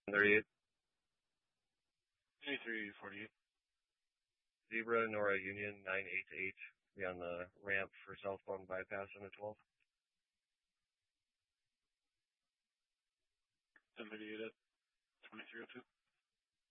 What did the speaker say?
38, 2348. Zebra, Nora Union, 988. Be on the ramp for southbound bypass on the 12th. 1038 at 2302.